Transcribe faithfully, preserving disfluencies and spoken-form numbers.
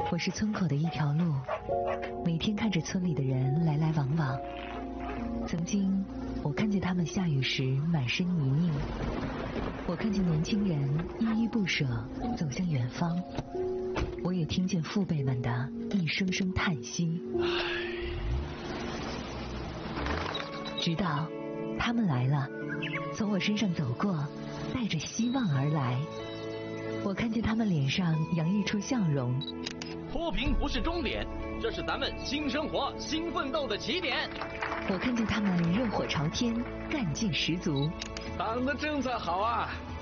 我是村口的一条路，每天看着村里的人来来往往。曾经，我看见他们下雨时满身泥泞，我看见年轻人依依不舍走向远方，我也听见父辈们的一声声叹息。直到他们来了，从我身上走过，带着希望而来。我看见他们脸上洋溢出笑容。 脱贫不是终点，这是咱们新生活、新奋斗的起点。 我看见他们热火朝天，干劲十足。 党的政策好啊，